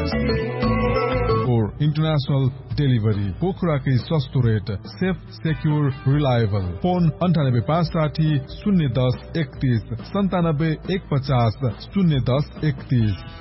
For international delivery, पोखराकै सस्तो rate, safe, secure, reliable. Phone 98 560 010 31 97 150 010 31.